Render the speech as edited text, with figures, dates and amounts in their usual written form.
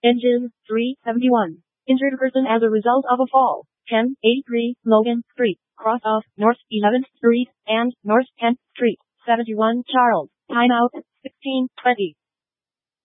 Engine 371. Injured person as a result of a fall. 1083 Logan Street, cross of North 11th Street and North 10th Street. 71 Charles. Timeout 16:20.